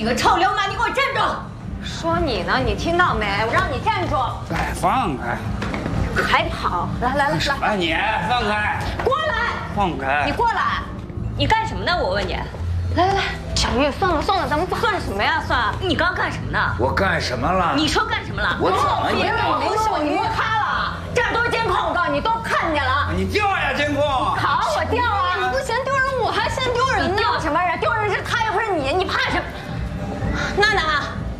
你个臭流氓，你给我站住！ 说你呢，你听到没？我让你站住！ 哎，放开！ 还跑！来！ 哎，你放开！ 过来！ 放开！ 你过来！ 你干什么呢？我问你。 来，小玉，算了，咱们算什么呀？算！ 你刚干什么呢？ 我干什么了？ 你说干什么了？ 我怎么别让我摸他了！这儿都是监控，我告诉你，都看见了。 你调呀，监控！ 好，我调啊！你不嫌丢人，我还嫌丢人呢。丢什么人？丢人是他，又不是你，你怕什么？娜娜。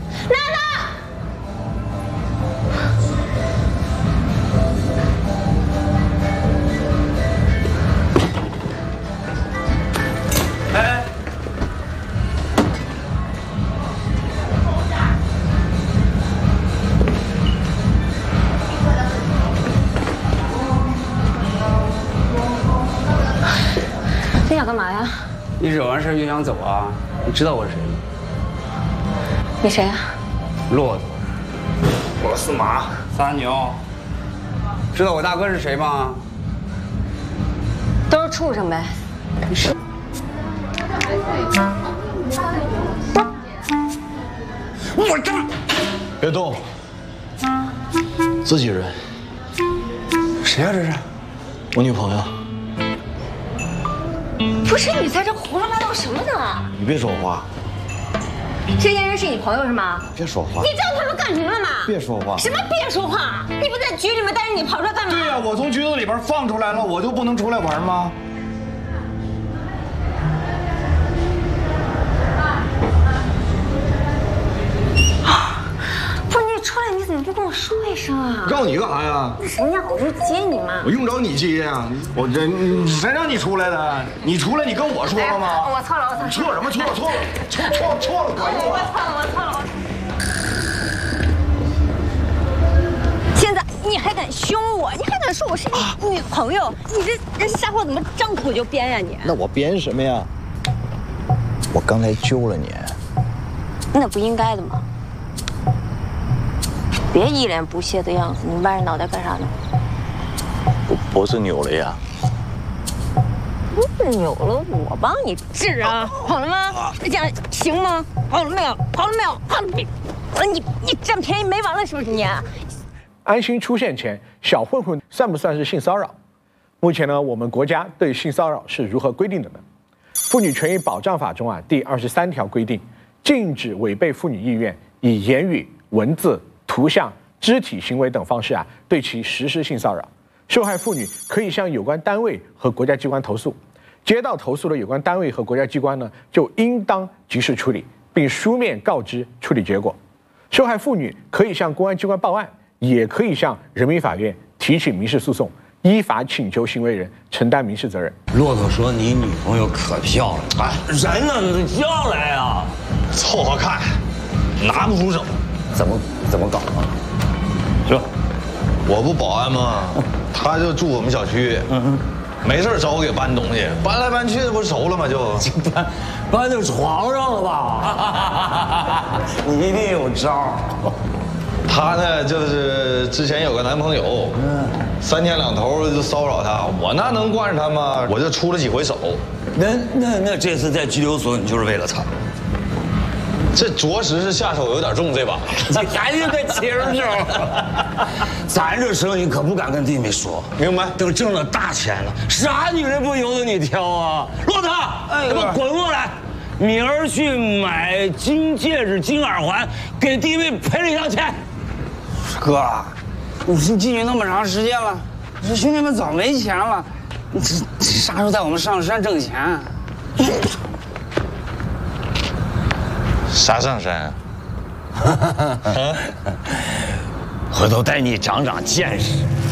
哎， 你想干嘛呀？ 你惹完事就想走啊？你知道我是谁吗？ 你谁呀？ 骆驼、波斯马、撒牛。知道我大哥是谁吗？ 都是畜生呗。 是。我这别动，自己人。 谁呀？这是我女朋友。 不是你在这胡说八道什么呢？ 你别说话， 这些人是你朋友是吗？ 别说话。 你知道他们干什么了吗？ 别说话。 什么别说话？你不在局里面待着，你跑出来干嘛？ 对呀，我从局子里边放出来了，我就不能出来玩吗？ 不是你出来，你怎么不跟我说一声啊？ 让你干啥呀？ 谁让我不是接你吗？ 我用着你接呀？我这谁让你出来的？你出来你跟我说了吗？ 我错了， 错什么错了？错了，管用我错了。现在你还敢凶我？你还敢说我是你女朋友？你这瞎话怎么张口就编呀你？ 那我编什么呀？我刚才揪了你。 那不应该的吗？别一脸不屑的样子，你歪着脑袋干啥呢？ 脖子扭了呀？ 不是扭了，我帮你治啊！好了吗？这样行吗？好了没有？好了没有？你占便宜没完了是不是你？ 安心出现前，小混混算不算是性骚扰？目前呢，我们国家对性骚扰是如何规定的呢？《妇女权益保障法》中第23条规定，禁止违背妇女意愿，以言语、文字、图像、肢体行为等方式对其实施性骚扰。受害妇女可以向有关单位和国家机关投诉，接到投诉的有关单位和国家机关呢，就应当及时处理，并书面告知处理结果。受害妇女可以向公安机关报案，也可以向人民法院提起民事诉讼，依法请求行为人承担民事责任。 骆驼说：“你女朋友可漂亮，人呢？你叫来呀！ 凑合看，拿不出手。 怎么搞啊？ 说，我不保安吗？他就住我们小区，没事找我给搬东西，搬来搬去的不是熟了吗？就搬到床上了吧？你一定有招。 他呢，就是之前有个男朋友，3天2头就骚扰他，我那能惯着他吗？我就出了几回手。 那这次在拘留所，你就是为了他？ 这着实是下手有点重，这把。 你还是个轻手。咱这生意可不敢跟弟妹说， 明白？ 等挣了大钱了，啥女人不由得你挑啊？骆驼，你给我滚过来！明儿去买金戒指、金耳环，给弟妹赔礼道歉。 哥，你进去那么长时间了，这兄弟们早没钱了，你这啥时候带我们上山挣钱？ 啥上山啊？ 回头带你长长见识。